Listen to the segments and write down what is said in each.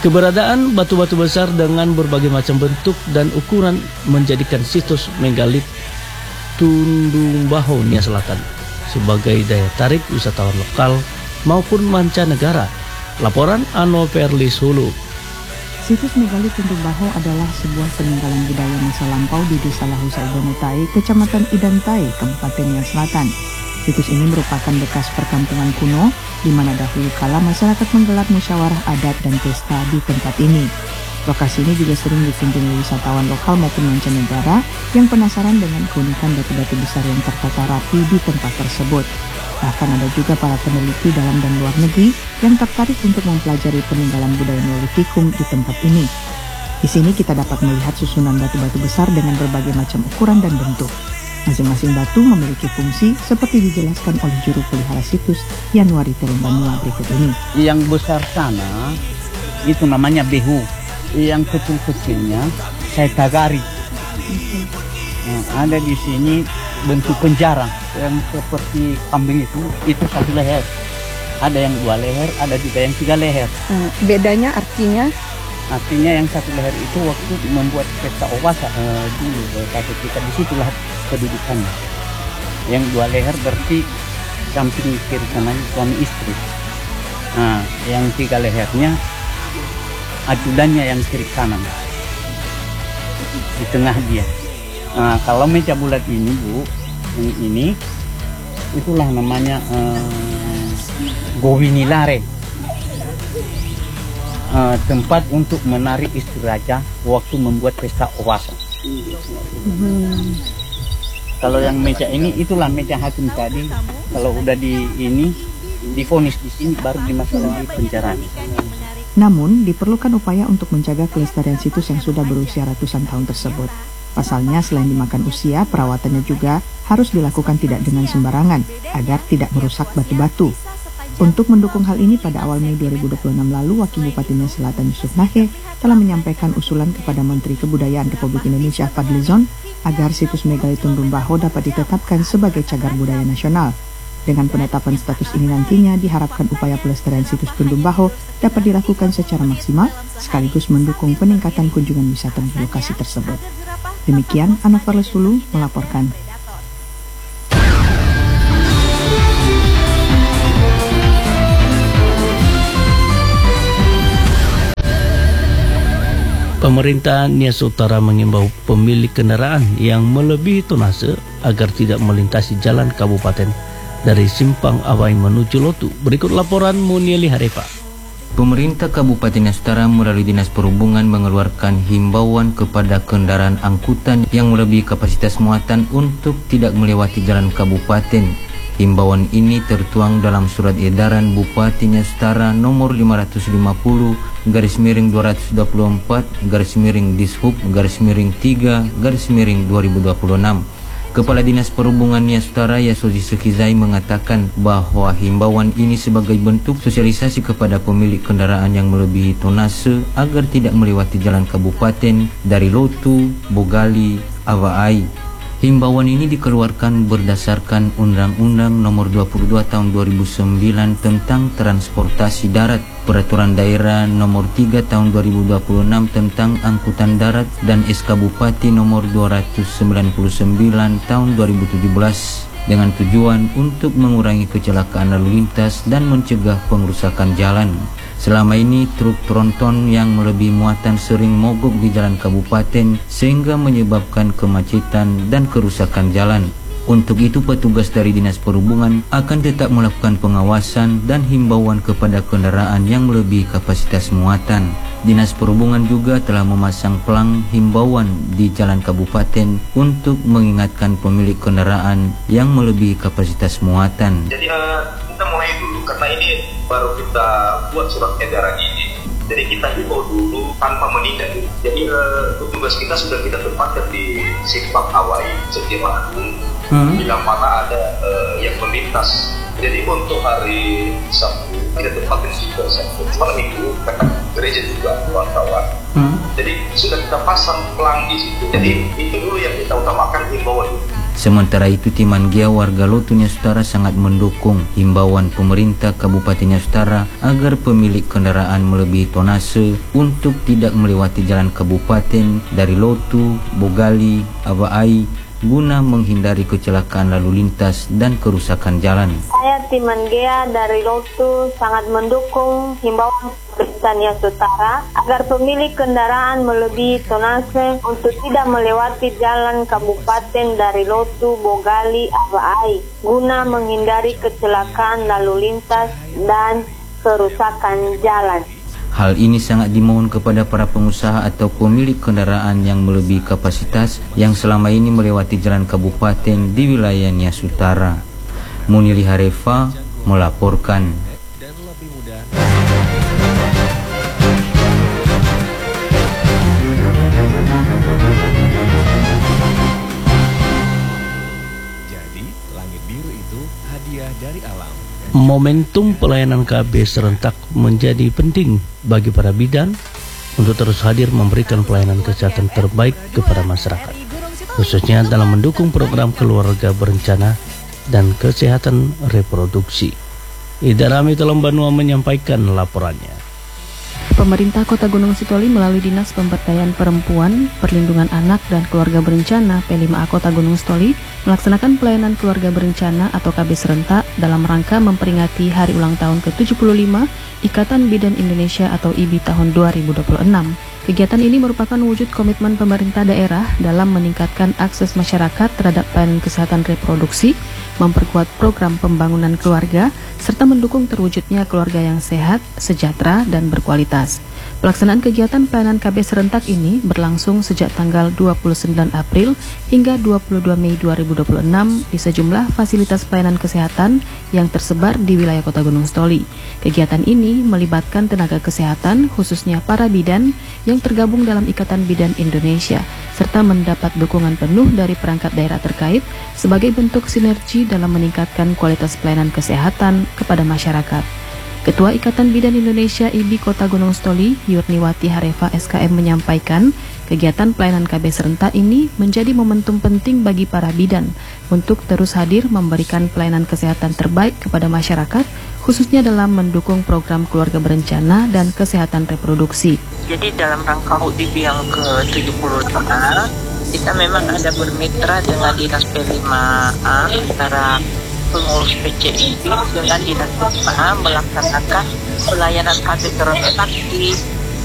Keberadaan batu-batu besar dengan berbagai macam bentuk dan ukuran menjadikan situs megalit Tundumbaho Nia Selatan sebagai daya tarik wisatawan lokal maupun mancanegara. Laporan Ano Perlis Hulu. Situs megalit Tundumbaho adalah sebuah peninggalan budaya masa lampau di Desa Lahusa Idonutai, Kecamatan Idantai, Kabupaten Nia Selatan. Situs ini merupakan bekas perkampungan kuno, di mana dahulu kala masyarakat menggelar musyawarah adat dan pesta di tempat ini. Lokasi ini juga sering dikunjungi wisatawan lokal maupun mancanegara yang penasaran dengan keunikan batu-batu besar yang tertata rapi di tempat tersebut. Bahkan ada juga para peneliti dalam dan luar negeri yang tertarik untuk mempelajari peninggalan budaya Neolitikum di tempat ini. Di sini kita dapat melihat susunan batu-batu besar dengan berbagai macam ukuran dan bentuk. Masing-masing batu memiliki fungsi seperti dijelaskan oleh juru pelihara situs Yanuari Terembanua berikut ini. Yang besar sana itu namanya behu, yang kecil-kecilnya saya tagari. Nah, ada di sini bentuk penjara yang seperti kambing itu satu leher. Ada yang 2 leher, ada juga yang 3 leher. Bedanya artinya? Artinya yang satu leher itu waktu membuat pesta owasa dulu kakek kita, disitulah kedudukannya. Yang 2 leher berarti samping kiri kanan suami istri. Nah, yang 3 lehernya ajudannya yang kiri kanan, di tengah dia. Nah, kalau meja bulat ini Bu, ini itulah namanya Gowinilare. Tempat untuk menarik istri raja waktu membuat pesta owasa. Kalau yang meja ini itulah meja hakim tadi. Kalau udah divonis di sini baru dimasukkan di penjara. Namun diperlukan upaya untuk menjaga kelestarian situs yang sudah berusia ratusan tahun tersebut. Pasalnya selain dimakan usia, perawatannya juga harus dilakukan tidak dengan sembarangan agar tidak merusak batu-batu. Untuk mendukung hal ini, pada awal Mei 2026 lalu, Wakil Bupati Nia Selatan Yusuf Nahe telah menyampaikan usulan kepada Menteri Kebudayaan Republik Indonesia Fadlizon agar situs megalit Tundumbaho dapat ditetapkan sebagai cagar budaya nasional. Dengan penetapan status ini nantinya diharapkan upaya pelestarian situs Tundumbaho dapat dilakukan secara maksimal sekaligus mendukung peningkatan kunjungan wisata di lokasi tersebut. Demikian, Ano Perlis Hulu melaporkan. Pemerintah Nias Utara mengimbau pemilik kendaraan yang melebihi tonase agar tidak melintasi jalan kabupaten dari Simpang Awai menuju Lotu. Berikut laporan Munieli Harepa. Pemerintah Kabupaten Nias Utara melalui Dinas Perhubungan mengeluarkan himbauan kepada kendaraan angkutan yang melebihi kapasitas muatan untuk tidak melewati jalan kabupaten. Himbauan ini tertuang dalam surat edaran Bupati Nias Utara nomor 550/24/Dishub/3/2026. Kepala Dinas Perhubungan Nias Utara Yasozi Sekizai mengatakan bahwa himbauan ini sebagai bentuk sosialisasi kepada pemilik kendaraan yang melebihi tonase agar tidak melewati jalan kabupaten dari Lotu, Bogali, Awai. Himbauan ini dikeluarkan berdasarkan Undang-Undang Nomor 22 Tahun 2009 tentang Transportasi Darat, Peraturan Daerah Nomor 3 Tahun 2026 tentang Angkutan Darat, dan SK Bupati Nomor 299 Tahun 2017 dengan tujuan untuk mengurangi kecelakaan lalu lintas dan mencegah pengrusakan jalan. Selama ini truk tronton yang melebihi muatan sering mogok di jalan kabupaten sehingga menyebabkan kemacetan dan kerusakan jalan. Untuk itu petugas dari Dinas Perhubungan akan tetap melakukan pengawasan dan himbauan kepada kendaraan yang melebihi kapasitas muatan. Dinas Perhubungan juga telah memasang pelang himbauan di jalan kabupaten untuk mengingatkan pemilik kendaraan yang melebihi kapasitas muatan. Jadi kita mulai dulu karena ini baru kita buat surat edaran ini. Jadi kita himbau dulu tanpa menindak. Jadi petugas kita sudah kita tempatkan di Simpang Awai, Setiawan Agung, bila mana ada yang melintas. Jadi untuk hari Sabtu kita tempatkan juga Sabtu. Malam Minggu dekat gereja juga wartawan. Jadi sudah kita pasang pelang di situ. Jadi itu dulu yang kita utamakan himbauan. Sementara itu Timanggia warga Lotu Nias Utara sangat mendukung himbauan pemerintah Kabupaten Nias Utara agar pemilik kendaraan melebihi tonase untuk tidak melewati jalan kabupaten dari Lotu, Bogali, Abaai guna menghindari kecelakaan lalu lintas dan kerusakan jalan. Saya Timanggia dari Lotu sangat mendukung himbauan pemerintah Nias Utara agar pemilik kendaraan melebihi tonase untuk tidak melewati jalan kabupaten dari Lotu, Bogali, Abaai guna menghindari kecelakaan lalu lintas dan kerusakan jalan. Hal ini sangat dimohon kepada para pengusaha atau pemilik kendaraan yang melebihi kapasitas yang selama ini melewati jalan kabupaten di wilayah Nias Utara. Munili Harefa melaporkan. Momentum pelayanan KB serentak menjadi penting bagi para bidan untuk terus hadir memberikan pelayanan kesehatan terbaik kepada masyarakat, khususnya dalam mendukung program keluarga berencana dan kesehatan reproduksi. Ida Rami Telombanua menyampaikan laporannya. Pemerintah Kota Gunung Sitoli melalui Dinas Pemberdayaan Perempuan, Perlindungan Anak dan Keluarga Berencana P5A Kota Gunung Sitoli melaksanakan pelayanan keluarga berencana atau KB serentak dalam rangka memperingati hari ulang tahun ke-75 Ikatan Bidan Indonesia atau IBI tahun 2026. Kegiatan ini merupakan wujud komitmen pemerintah daerah dalam meningkatkan akses masyarakat terhadap pelayanan kesehatan reproduksi, memperkuat program pembangunan keluarga, serta mendukung terwujudnya keluarga yang sehat, sejahtera, dan berkualitas. Pelaksanaan kegiatan pelayanan KB serentak ini berlangsung sejak tanggal 29 April hingga 22 Mei 2026 di sejumlah fasilitas pelayanan kesehatan yang tersebar di wilayah Kota Gunung Sitoli. Kegiatan ini melibatkan tenaga kesehatan, khususnya para bidan yang tergabung dalam Ikatan Bidan Indonesia, serta mendapat dukungan penuh dari perangkat daerah terkait sebagai bentuk sinergi dalam meningkatkan kualitas pelayanan kesehatan kepada masyarakat. Ketua Ikatan Bidan Indonesia IBI Kota Gunung Sitoli, Yurniwati Harefa SKM menyampaikan, kegiatan pelayanan KB serentak ini menjadi momentum penting bagi para bidan untuk terus hadir memberikan pelayanan kesehatan terbaik kepada masyarakat, khususnya dalam mendukung program keluarga berencana dan kesehatan reproduksi. Jadi dalam rangka UDB yang ke-75, kita memang ada bermitra dengan Dinas P5A antara pengurus PCI dengan Dinas P5A melaksanakan pelayanan KB serentak di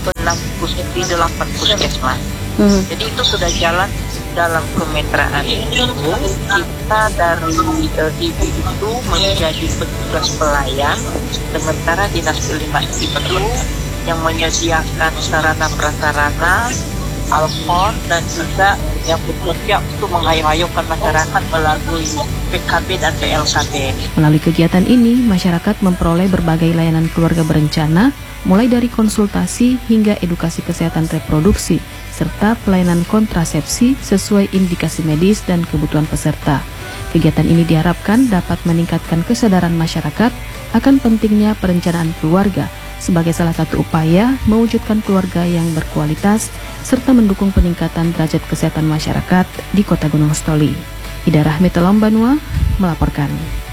8 puskesmas. Jadi itu sudah jalan dalam kemitraan itu. Kita dari IBI itu menjadi petugas pelayan, sementara Dinas P5 itu yang menyediakan sarana prasarana, alpon, dan juga yang bersiap untuk mengayokan masyarakat melalui PKB dan PLKB. Melalui kegiatan ini, masyarakat memperoleh berbagai layanan keluarga berencana, mulai dari konsultasi hingga edukasi kesehatan reproduksi, serta pelayanan kontrasepsi sesuai indikasi medis dan kebutuhan peserta. Kegiatan ini diharapkan dapat meningkatkan kesadaran masyarakat akan pentingnya perencanaan keluarga sebagai salah satu upaya mewujudkan keluarga yang berkualitas serta mendukung peningkatan derajat kesehatan masyarakat di Kota Gunung Sitoli. Ida Rahmi Telombanua melaporkan.